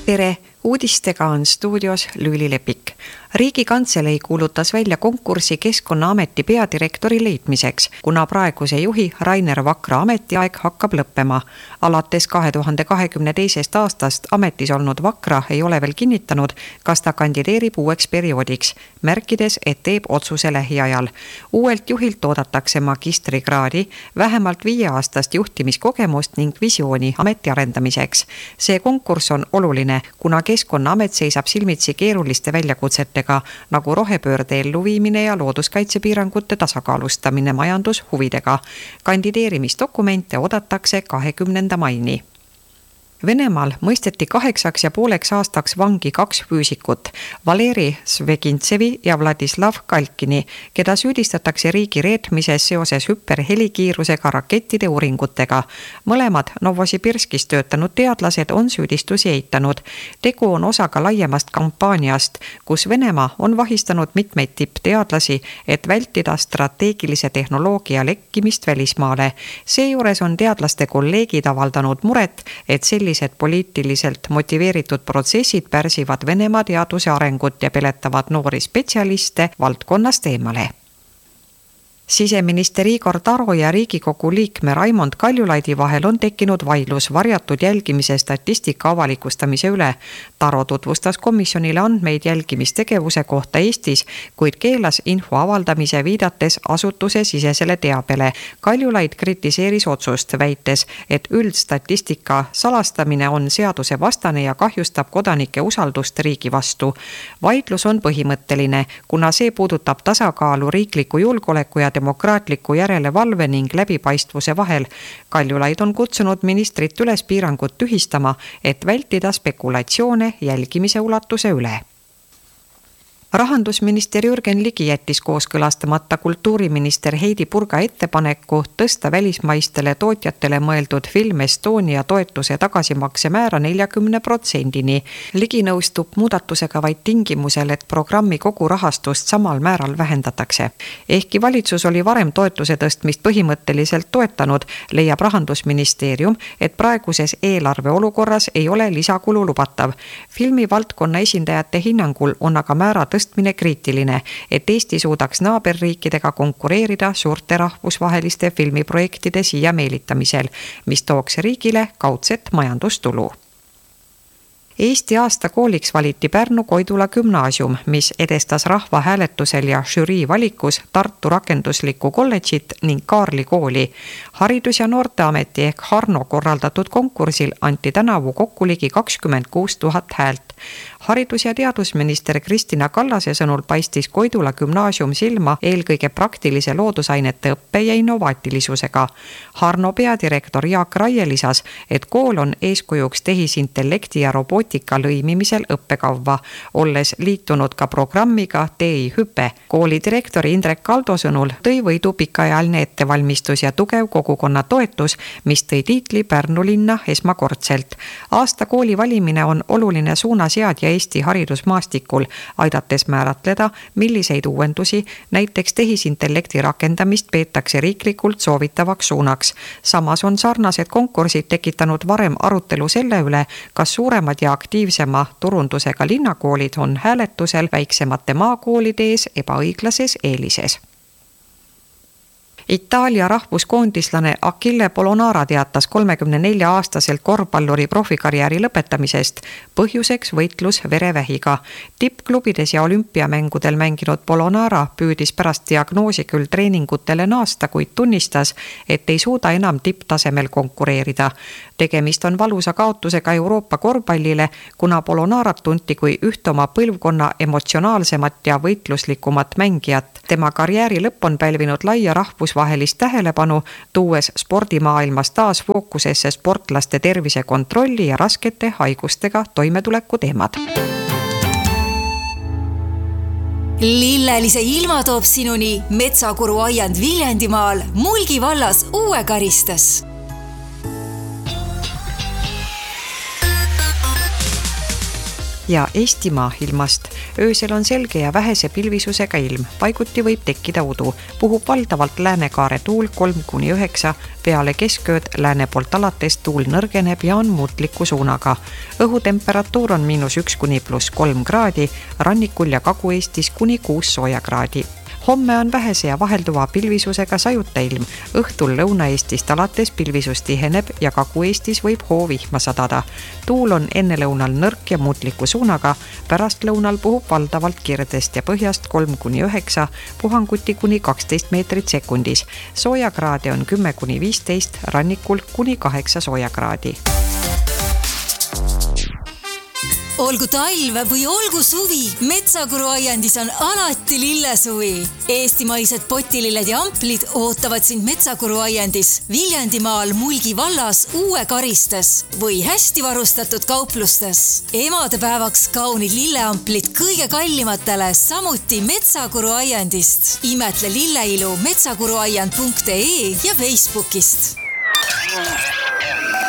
Tere! Uudistega on stuudios Lüüli Lepik. Riigikantselei kuulutas välja konkursi Keskkonnaameti peadirektori leidmiseks, kuna praeguse juhi Rainer Vakra ametiaeg hakkab lõppema. Alates 2022. aastast ametis olnud Vakra ei ole veel kinnitanud, kas ta kandideerib uueks perioodiks, märkides, et teeb otsuse lähiajal. Uuelt juhilt oodatakse magistrikraadi, vähemalt 5-aastast juhtimiskogemust ning visiooni ameti arendamiseks. See konkurss on oluline, kuna Keskkonnaamet seisab silmitsi keeruliste väljakutsetega, nagu rohepöörde elluviimine ja looduskaitsepiirangute tasakaalustamine majandushuvidega. Kandideerimisdokumente oodatakse 20. maini. Venemaal mõisteti 8,5 aastaks vangi 2 füüsikut, Valeri Svegintsevi ja Vladislav Kalkini, keda süüdistatakse riigi reetmises seoses hüperhelikiirusega rakettide uuringutega. Mõlemad Novosibirskis töötanud teadlased on süüdistusi eitanud. Tegu on osaga laiemast kampaaniast, kus Venemaa on vahistanud mitmeid tippteadlasi, et vältida strateegilise tehnoloogia lekkimist välismaale. Seejuures on teadlaste kolleegid avaldanud muret, et sellised poliitiliselt motiveeritud protsessid pärsivad Venemaa teaduse arengut ja peletavad noori spetsialiste valdkonnast eemale. Siseminister Igor Taro ja Riigikogu liikme Raimond Kaljulaidi vahel on tekkinud vaidlus varjatud jälgimise statistika avalikustamise üle. Taro tutvustas komisjonile andmeid jälgimistegevuse kohta Eestis, kuid keelas info avaldamise viidates asutuse sisesele teabele. Kaljulaid kritiseeris otsust, väites, et üldstatistika salastamine on seaduse vastane ja kahjustab kodanike usaldust riigi vastu. Vaidlus on põhimõtteline, kuna see puudutab tasakaalu riikliku julgeoleku ja demokraatliku järelevalve ning läbipaistvuse vahel. Kaljulaid on kutsunud ministrit üles piirangut tühistama, et vältida spekulatsioone jälgimise ulatuse üle. Rahandusminister Jürgen Ligi jättis kooskõlastamata kultuuriminister Heidi Purga ettepaneku tõsta välismaistele tootjatele mõeldud Film Estonia toetuse tagasimakse määra 40%-ni. Ligi nõustub muudatusega vaid tingimusel, et programmi kogu rahastust samal määral vähendatakse. Ehkki valitsus oli varem toetuse tõstmist põhimõtteliselt toetanud, leiab Rahandusministeerium, et praeguses eelarve olukorras ei ole lisakulu lubatav. Filmi valdkonna esindajate hinnangul on aga määra tõstmine kriitiline, et Eesti suudaks naaberriikidega konkureerida suurte rahvusvaheliste filmiprojektide siia meelitamisel, mis tooks riigile kaudset majandustulu. Eesti aasta kooliks valiti Pärnu Koidula gümnaasium, mis edestas rahvahääletusel ja žürii valikus Tartu rakenduslikku kolledžit ning Kaarli kooli. Haridus- ja Noorteameti ehk Harno korraldatud konkursil anti tänavu kokku ligi 26 000 häält. Haridus- ja teadusminister Kristina Kallase sõnul paistis Koidula gümnaasium silma eelkõige praktilise loodusainete õppe ja innovaatilisusega. Harno peadirektor Jaak Raie lisas, et kool on eeskujuks tehisintellekti ja robootika lõimimisel õppekavva, olles liitunud ka programmiga TI Hüpe. Kooli direktori Indrek Kaldo sõnul tõi võidu pikaajaline ettevalmistus ja tugev kogukonna toetus, mis tõi tiitli Pärnu linna esmakordselt. Aasta kooli valimine on oluline suunaseadja Eesti haridusmaastikul, aidates määratleda, milliseid uuendusi, näiteks tehisintellekti rakendamist peetakse riiklikult soovitavaks suunaks. Samas on sarnased konkursid tekitanud varem arutelu selle üle, kas suuremad ja aktiivsema turundusega linnakoolid on hääletusel väiksemate maakoolide ees ebaõiglases eelises. Itaalia rahvuskoondislane Achille Polonara teatas 34-aastaselt korvpalluri profikarjääri lõpetamisest, põhjuseks võitlus verevähiga. Tippklubides ja olümpiamängudel mänginud Polonara püüdis pärast diagnoosi küll treeningutele naasta, kuid tunnistas, et ei suuda enam tipptasemel konkureerida. Tegemist on valusa kaotusega Euroopa korvpallile, kuna Polonarat tunti kui üht oma põlvkonna emotsionaalsemat ja võitluslikumat mängijat. Tema karjääri lõpp on pälvinud laia rahvusvahelist tähelepanu, tuues spordimaailmas taas fookusesse sportlaste tervise kontrolli ja raskete haigustega toimetuleku teemad. Lillelise ilma toob sinuni Metsakuru aiand Viljandimaal Mulgi vallas Uue Karistas. Ja Eestimaa ilmast. Öösel on selge ja vähese pilvisusega ilm. Paiguti võib tekkida udu. Puhub valdavalt läänekaare tuul 3-9, peale keskööd lääne poolt alates tuul nõrgeneb ja on muutliku suunaga. Õhutemperatuur on -1 kuni +3 kraadi, rannikul ja Kagu-Eestis kuni 6 soojakraadi. Homme on vähese ja vahelduva pilvisusega sajuta ilm. Õhtul Lõuna-Eestist alates pilvisus tiheneb ja Kagu-Eestis võib hoovihma sadada. Tuul on ennelõunal nõrk ja muutliku suunaga, pärast lõunal puhub valdavalt kirdest ja põhjast 3-9, puhanguti kuni 12 meetrit sekundis. Soojakraade on 10-15, rannikul kuni 8 soojakraadi. Olgu talv või olgu suvi, Metsakuru aiandis on alati lillesuvi. Eestimaised potililled ja amplid ootavad sind Metsakuru aiandis Viljandimaal Mulgi vallas Uue Karistes või hästi varustatud kauplustes. Emadepäevaks kaunid lilleamplid kõige kallimatele, samuti Metsakuru aiandist. Imetle lilleilu metsakuruaiand.ee ja Facebookist.